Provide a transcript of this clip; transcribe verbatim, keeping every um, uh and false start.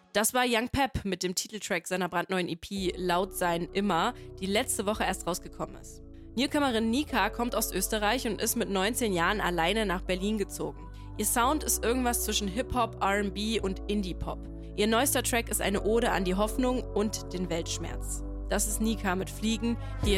Das war Young Pep mit dem Titeltrack seiner brandneuen E P Laut sein immer, die letzte Woche erst rausgekommen ist. Newcomerin Nika kommt aus Österreich und ist mit neunzehn Jahren alleine nach Berlin gezogen. Ihr Sound ist irgendwas zwischen Hip-Hop, R and B und Indie-Pop. Ihr neuester Track ist eine Ode an die Hoffnung und den Weltschmerz. Das ist Nika mit Fliegen, hier